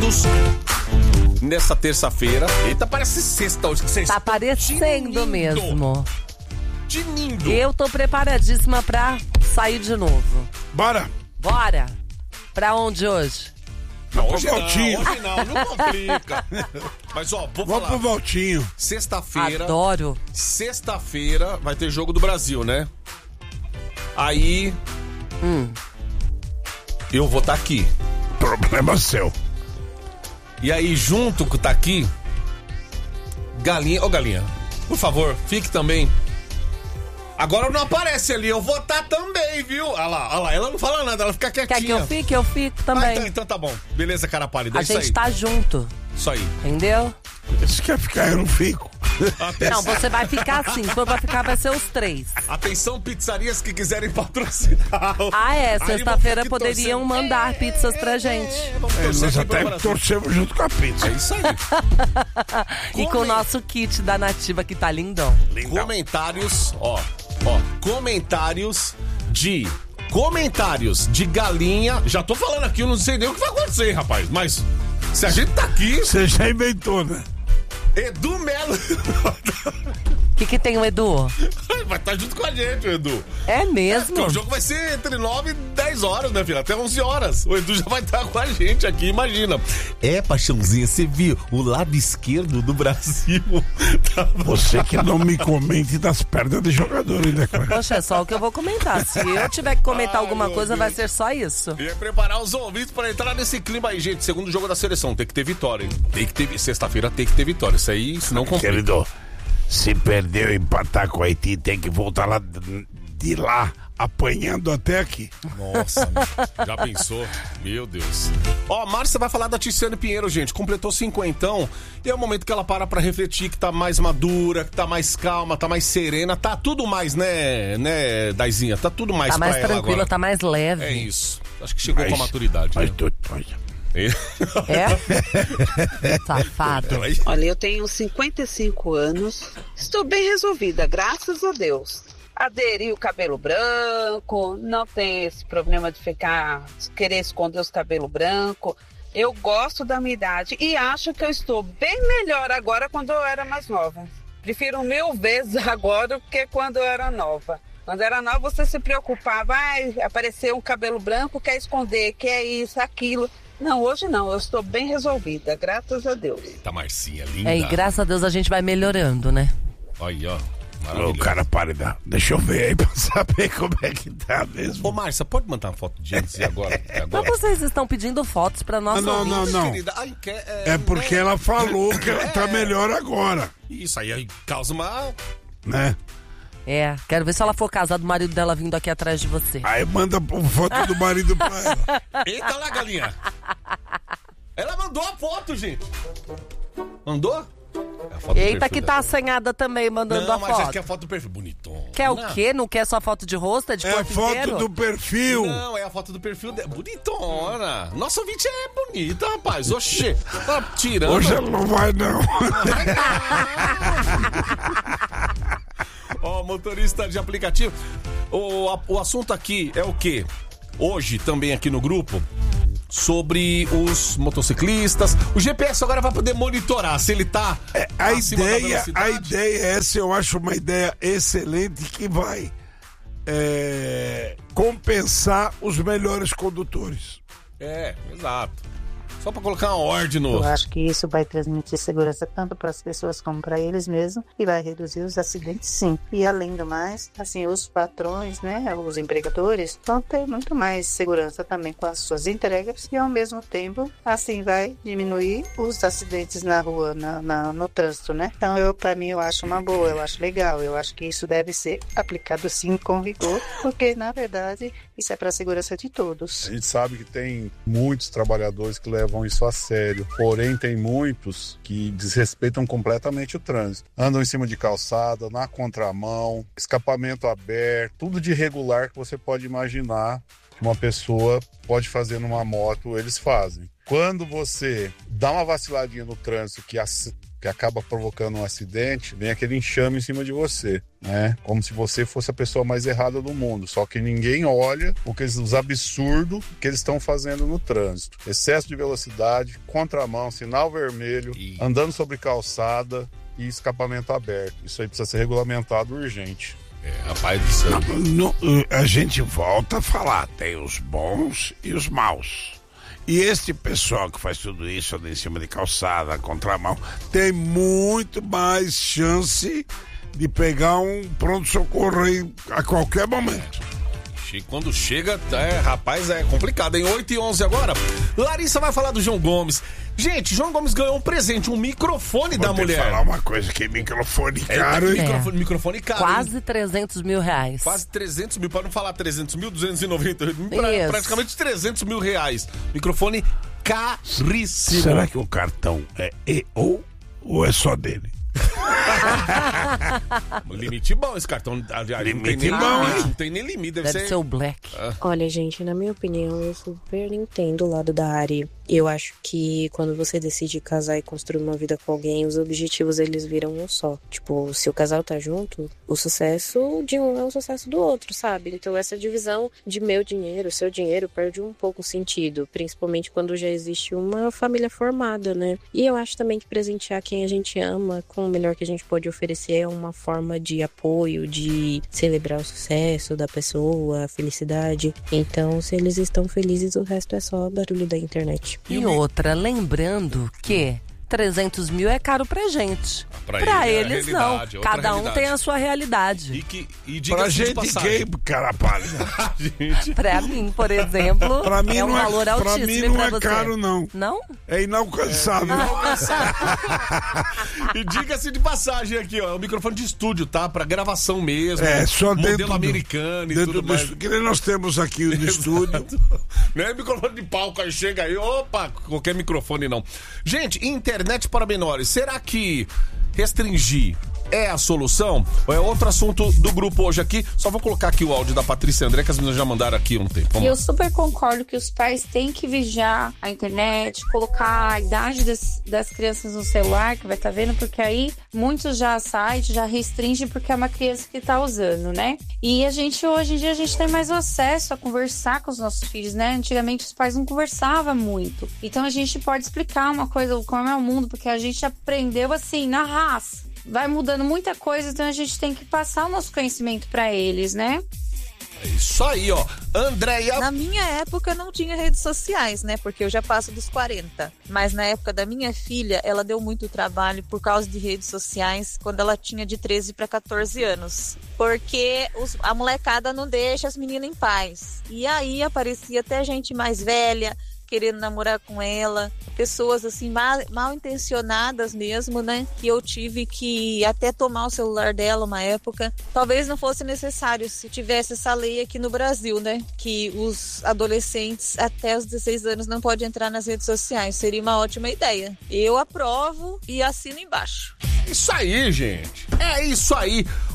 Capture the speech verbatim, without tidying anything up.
todos nessa terça-feira. Eita, parece sexta hoje. Sexta. Tá parecendo mesmo. Tinindo. Eu tô preparadíssima pra sair de novo. Bora. Bora. Pra onde hoje? Não, hoje não, Valtinho. hoje não, não complica. Mas ó, vou Vamos falar. pro Valtinho. Sexta-feira. Adoro. Sexta-feira vai ter jogo do Brasil, né? Aí. Hum. Eu vou estar tá aqui. Problema seu. E aí, junto com tá aqui. Galinha. Ô, Galinha, por favor, fique também. Agora não aparece ali, eu vou estar tá também, viu? Olha lá, olha lá, ela não fala nada, ela fica quietinha. Quer que eu fique? Eu fico também. Ah, então, então tá bom. Beleza, cara pálida. A É isso gente aí. tá junto. Isso aí. Entendeu? Se quer ficar, eu não fico. Não, você vai ficar assim. Se for pra ficar, vai ser os três. Atenção, pizzarias que quiserem patrocinar. Ah, é. Aí Sexta-feira vamos ter que poderiam torcer. mandar pizzas pra gente. É, vamos É, torcer nós aqui pro até Brasil. torcemos junto com a pizza. É isso aí. E com o Comen- nosso kit da Nativa que tá lindão. Comentários, ó, ó, comentários de comentários de galinha. Já tô falando aqui, eu não sei nem o que vai acontecer, rapaz, mas se a gente tá aqui, Você já inventou, né? Edu Melo O que que tem o Edu? vai estar junto com a gente, o Edu. É mesmo? Porque o jogo vai ser entre nove e dez horas, né, filha? Até onze horas. O Edu já vai estar com a gente aqui, imagina. É, paixãozinha, você viu o lado esquerdo do Brasil? Tá bom. Você que não me comente das perdas de jogador ainda, cara. Poxa, é só o que eu vou comentar. Se eu tiver que comentar Ai, alguma meu coisa, Deus. vai ser só isso. E é preparar os ouvintes pra entrar nesse clima aí, gente. Segundo jogo da seleção, tem que ter vitória, hein? Tem que ter. Sexta-feira tem que ter vitória. Isso aí, senão complica. Querido, se perder ou empatar com o Haiti, tem que voltar lá de lá, apanhando até aqui. Nossa, meu. Já pensou? Meu Deus. Ó, a Márcia vai falar da Tiziane Pinheiro, gente. Completou cinquentão. E é o momento que ela para pra refletir, que tá mais madura, que tá mais calma, tá mais serena. Tá tudo mais, né, né, Daizinha? Tá tudo mais Tá pra mais ela tranquila, agora. tá mais leve. É isso. Acho que chegou Mas- com a maturidade. Mas né? tu, olha, É? Safado. Olha, eu tenho cinquenta e cinco anos, estou bem resolvida, graças a Deus. Aderi o cabelo branco, não tem esse problema de ficar, querer esconder os cabelos brancos. Eu gosto da minha idade e acho que eu estou bem melhor agora quando eu era mais nova. Prefiro mil vezes agora do que quando eu era nova. Quando era nova você se preocupava, vai aparecer um cabelo branco, quer esconder, quer isso, aquilo. Não, hoje não, eu estou bem resolvida, graças a Deus. Tá, Marcinha, linda. É, e graças a Deus a gente vai melhorando, né? Aí, ó. ô Maravilhoso. cara pálida, deixa eu ver aí pra saber como é que tá mesmo. Ô, Márcia, pode mandar uma foto de antes e agora? E Mas agora? vocês estão pedindo fotos pra nós Ah, não, ouvintes. não, não. Querida, ai, quer, É porque né? ela falou que ela tá melhor agora, Isso aí, aí causa uma... né? É, quero ver se ela for casada, o marido dela vindo aqui atrás de você. Aí manda foto do marido pra ela. Eita lá, galinha. Ela mandou a foto, gente. Mandou? É a foto do Eita, perfil que dela. tá assanhada também, mandando Não, a mas é foto. que é a foto do perfil. Bonitão. Quer o Não. quê? Não quer só foto de rosto? É de É a corpo foto inteiro? do perfil. Não, é a foto do perfil dela. Bonitona. Nossa ouvinte é bonita, rapaz. Oxê. Tá tirando. Hoje ela não vai, não. Ó, motorista de aplicativo. O, a- o assunto aqui é o quê? Hoje, também aqui no grupo, sobre os motociclistas. O G P S agora vai poder monitorar se ele tá É, a acima da ideia, a velocidade. ideia é essa, eu acho uma ideia excelente que vai é, compensar os melhores condutores. É, exato. Só pra colocar uma ordem no... Eu acho que isso vai transmitir segurança tanto para as pessoas como para eles mesmos e vai reduzir os acidentes, sim. E além do mais, assim, os patrões, né, os empregadores vão ter muito mais segurança também com as suas entregas e ao mesmo tempo, assim, vai diminuir os acidentes na rua, na, na- no trânsito, né? Então, eu, para mim, eu acho uma boa, eu acho legal, eu acho que isso deve ser aplicado sim com rigor, porque na verdade isso é para a segurança de todos. A gente sabe que tem muitos trabalhadores que levam isso a sério, porém tem muitos que desrespeitam completamente o trânsito. Andam em cima de calçada, na contramão, escapamento aberto, tudo de irregular que você pode imaginar que uma pessoa pode fazer numa moto, eles fazem. Quando você dá uma vaciladinha no trânsito que ac- que acaba provocando um acidente, vem aquele enxame em cima de você, né? Como se você fosse a pessoa mais errada do mundo. Só que ninguém olha o que eles, os absurdos que eles estão fazendo no trânsito. Excesso de velocidade, contramão, sinal vermelho, e... andando sobre calçada e escapamento aberto. Isso aí precisa ser regulamentado urgente. É, rapaz do céu. Não, não, a gente volta a falar, tem os bons e os maus. E este pessoal que faz tudo isso ali em cima de calçada, contramão, tem muito mais chance de pegar um pronto-socorro aí a qualquer momento. E quando chega, é, rapaz, é complicado, hein? oito e onze agora. Larissa vai falar do João Gomes. Gente, João Gomes ganhou um presente, um microfone Vou da ter mulher. falar uma coisa que microfone caro, é, hein? microfone, microfone caro. Quase hein? trezentos mil reais. Quase trezentos mil, para não falar trezentos mil, duzentos e noventa, pra, Isso. praticamente trezentos mil reais. Microfone caríssimo. Será que o cartão é E ou ou é só dele? Limite bom esse cartão. Aliás, Limite não tem nem bom, limite, hein? não tem nem limite. Deve, Deve ser... ser o Black. Olha, gente, na minha opinião, eu super entendo o lado da Ari. Eu acho que quando você decide casar e construir uma vida com alguém, os objetivos eles viram um só. Tipo, se o casal tá junto, o sucesso de um é o sucesso do outro, sabe? Então essa divisão de meu dinheiro, seu dinheiro, perde um pouco o sentido. Principalmente quando já existe uma família formada, né? E eu acho também que presentear quem a gente ama com o melhor que a gente pode oferecer é uma forma de apoio, de celebrar o sucesso da pessoa, a felicidade. Então, se eles estão felizes, o resto é só barulho da internet. E outra, lembrando que trezentos mil é caro pra gente. Pra, pra ele é eles não. outra Cada um realidade. tem a sua realidade. E, que, e Pra diga-se de gente passagem. gay, cara pálida. gente. Pra mim, por exemplo, Pra mim é um não é, valor pra altíssimo. mim e não pra é você? caro, não. Não? É inalcançável. E diga-se de passagem aqui, ó, é um microfone de estúdio, tá? Pra gravação mesmo. É, só modelo dentro do- americano e Dentro tudo do mais. estúdio, que nem nós temos aqui no estúdio. Não é microfone de palco, aí chega aí, opa, qualquer microfone não. Gente, internet para menores, será que restringir é a solução? Ou é outro assunto do grupo hoje aqui? Só vou colocar aqui o áudio da Patrícia André, que as meninas já mandaram aqui um tempo. Vamos Eu lá. super concordo que os pais têm que vigiar a internet, colocar a idade das, das crianças no celular, que vai estar vendo, porque aí muitos já site já restringe porque é uma criança que está usando, né? E a gente, hoje em dia, a gente tem mais acesso a conversar com os nossos filhos, né? Antigamente os pais não conversavam muito. Então a gente pode explicar uma coisa, como é o mundo, porque a gente aprendeu assim, na raça. Vai mudando muita coisa, então a gente tem que passar o nosso conhecimento para eles, né? É isso aí, ó. Andréia. Na minha época não tinha redes sociais, né? Porque eu já passo dos quarenta. Mas na época da minha filha, ela deu muito trabalho por causa de redes sociais quando ela tinha de treze para catorze anos. Porque os, a molecada não deixa as meninas em paz. E aí aparecia até gente mais velha querendo namorar com ela, pessoas assim mal, mal intencionadas mesmo, né, que eu tive que até tomar o celular dela uma época. Talvez não fosse necessário se tivesse essa lei aqui no Brasil, né, que os adolescentes até os dezesseis anos não podem entrar nas redes sociais. Seria uma ótima ideia. Eu aprovo e assino embaixo. Isso aí, gente. É isso aí.